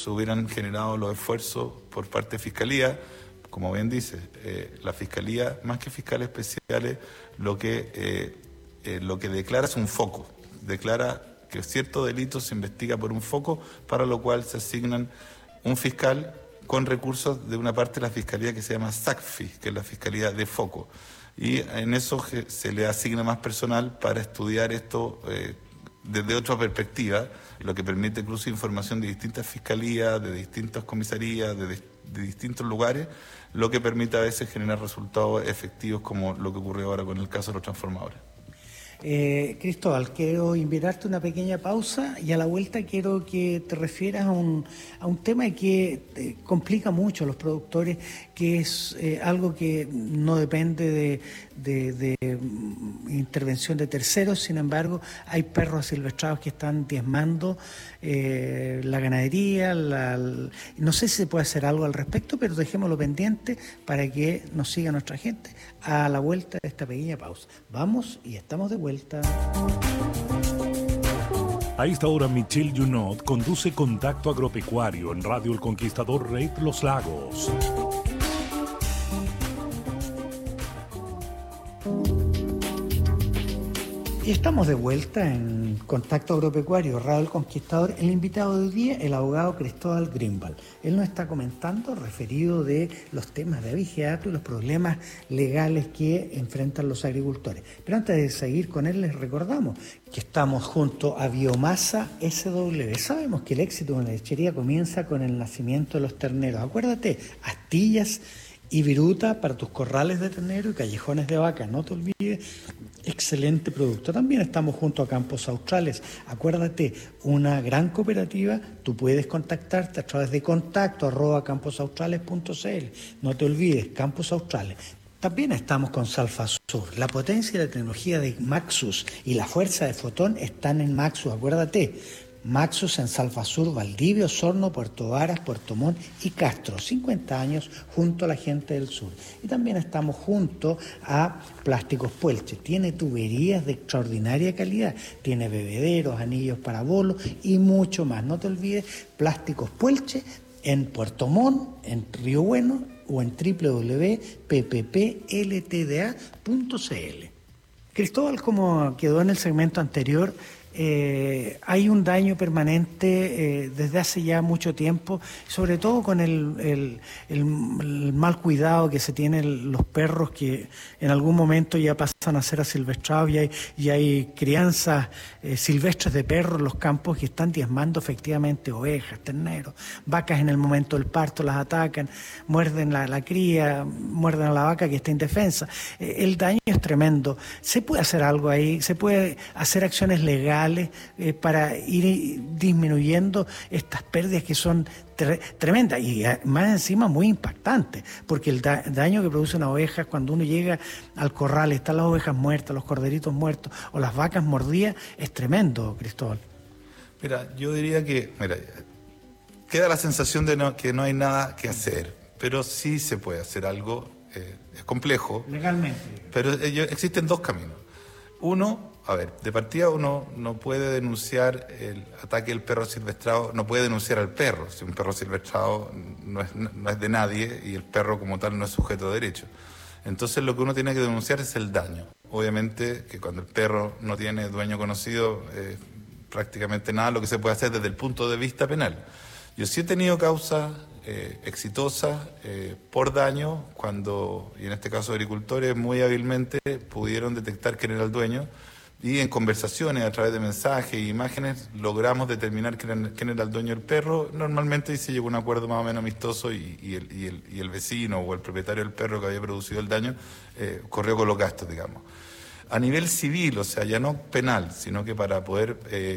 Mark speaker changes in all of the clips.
Speaker 1: se hubieran generado los esfuerzos por parte de Fiscalía. Como bien dice, la Fiscalía, más que fiscales especiales, lo que declara es un foco, declara que cierto delito se investiga por un foco, para lo cual se asignan un fiscal con recursos de una parte de la Fiscalía que se llama SACFI, que es la Fiscalía de Foco. Y en eso se le asigna más personal para estudiar esto desde otra perspectiva, lo que permite incluso información de distintas fiscalías, de distintas comisarías, de distintos lugares, lo que permite a veces generar resultados efectivos como lo que ocurrió ahora con el caso de los transformadores.
Speaker 2: Cristóbal, quiero invitarte a una pequeña pausa y a la vuelta quiero que te refieras a un tema que complica mucho a los productores, que es algo que no depende de intervención de terceros. Sin embargo, hay perros asilvestrados que están diezmando la ganadería. No sé si se puede hacer algo al respecto, pero dejémoslo pendiente para que nos siga nuestra gente a la vuelta de esta pequeña pausa. Vamos y estamos de vuelta.
Speaker 3: A esta hora, Michelle Junot conduce Contacto Agropecuario en Radio El Conquistador Red Los Lagos.
Speaker 2: Y estamos de vuelta en Contacto Agropecuario, Radio El Conquistador. El invitado de hoy día, el abogado Cristóbal Greenwald. Él nos está comentando referido de los temas de abigeato y los problemas legales que enfrentan los agricultores. Pero antes de seguir con él, les recordamos que estamos junto a Biomasa SW. Sabemos que el éxito de la lechería comienza con el nacimiento de los terneros. Acuérdate, astillas y viruta para tus corrales de ternero y callejones de vaca. No te olvides, excelente producto. También estamos junto a Campos Australes. Acuérdate, una gran cooperativa. Tú puedes contactarte a través de contacto@camposaustrales.cl. No te olvides, Campos Australes. También estamos con Salfasur. La potencia y la tecnología de Maxus y la fuerza de Fotón están en Maxus. Acuérdate, Maxus en Salfasur, Valdivia, Osorno, Puerto Varas, Puerto Montt y Castro. 50 años junto a la gente del sur. Y también estamos junto a Plásticos Puelche. Tiene tuberías de extraordinaria calidad. Tiene bebederos, anillos para bolos y mucho más. No te olvides, Plásticos Puelche en Puerto Montt, en Río Bueno o en www.pppLTDA.cl. Cristóbal, como quedó en el segmento anterior, hay un daño permanente desde hace ya mucho tiempo, sobre todo con el mal cuidado que se tienen los perros, que en algún momento ya pasan a ser asilvestrados, y hay crianzas silvestres de perros en los campos que están diezmando efectivamente ovejas, terneros, vacas. En el momento del parto las atacan, muerden la cría, muerden a la vaca que está indefensa. El daño es tremendo. ¿Se puede hacer algo ahí? ¿Se puede hacer acciones legales para ir disminuyendo estas pérdidas que son tremendas y más encima muy impactantes? Porque el daño que produce una oveja cuando uno llega al corral, están las ovejas muertas, los corderitos muertos o las vacas mordidas, es tremendo, Cristóbal.
Speaker 1: Mira, yo diría que queda la sensación de que no hay nada que hacer, pero sí se puede hacer algo. Es complejo.
Speaker 2: Legalmente.
Speaker 1: Pero existen dos caminos. Uno, de partida uno no puede denunciar el ataque del perro silvestrado, no puede denunciar al perro. Si un perro silvestrado no es de nadie y el perro como tal no es sujeto de derecho. Entonces lo que uno tiene que denunciar es el daño. Obviamente que cuando el perro no tiene dueño conocido, prácticamente nada lo que se puede hacer desde el punto de vista penal. Yo sí he tenido causas exitosas por daño cuando, y en este caso agricultores, muy hábilmente pudieron detectar quién era el dueño y en conversaciones a través de mensajes e imágenes logramos determinar quién era el dueño del perro. Normalmente se llegó a un acuerdo más o menos amistoso y el vecino o el propietario del perro que había producido el daño corrió con los gastos, digamos. A nivel civil, o sea, ya no penal, sino que para poder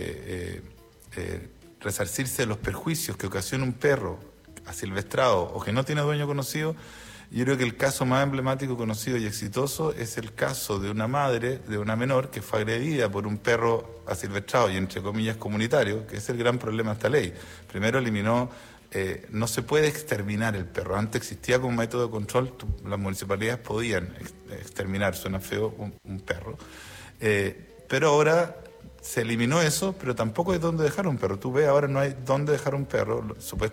Speaker 1: resarcirse de los perjuicios que ocasiona un perro asilvestrado o que no tiene dueño conocido, yo creo que el caso más emblemático, conocido y exitoso es el caso de una madre, de una menor, que fue agredida por un perro asilvestrado y entre comillas comunitario, que es el gran problema de esta ley. Primero eliminó, no se puede exterminar el perro. Antes existía como método de control, las municipalidades podían exterminar, suena feo, un perro. Pero ahora se eliminó eso, pero tampoco hay dónde dejar un perro. Tú ves, ahora no hay dónde dejar un perro.